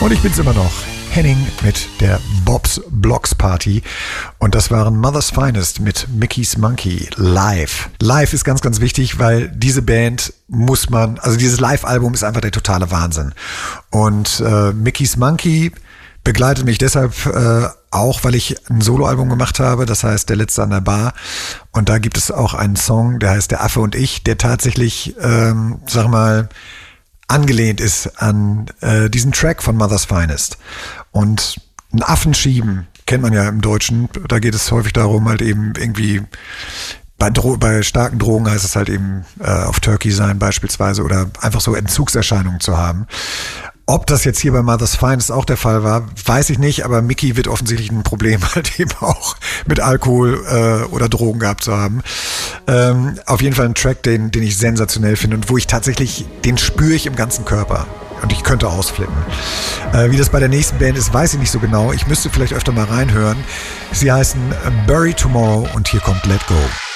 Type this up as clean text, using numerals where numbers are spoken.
Und ich bin's immer noch, Henning mit der Bob's Blocks Party. Und das waren Mother's Finest mit Mickey's Monkey live. Live ist ganz, ganz wichtig, weil diese Band also dieses Live-Album ist einfach der totale Wahnsinn. Und Mickey's Monkey begleitet mich deshalb auch, weil ich ein Soloalbum gemacht habe, das heißt Der Letzte an der Bar. Und da gibt es auch einen Song, der heißt Der Affe und ich, der tatsächlich, angelehnt ist an diesen Track von Mother's Finest. Und einen Affen schieben kennt man ja im Deutschen. Da geht es häufig darum, halt eben irgendwie bei starken Drogen heißt es halt eben auf Turkey sein beispielsweise oder einfach so Entzugserscheinungen zu haben. Ob das jetzt hier bei Mother's Finest auch der Fall war, weiß ich nicht, aber Mickey wird offensichtlich ein Problem halt eben auch mit Alkohol oder Drogen gehabt zu haben. Auf jeden Fall ein Track, den ich sensationell finde und wo ich tatsächlich, den spüre ich im ganzen Körper und ich könnte ausflippen. Wie das bei der nächsten Band ist, weiß ich nicht so genau. Ich müsste vielleicht öfter mal reinhören. Sie heißen Bury Tomorrow und hier kommt Let Go.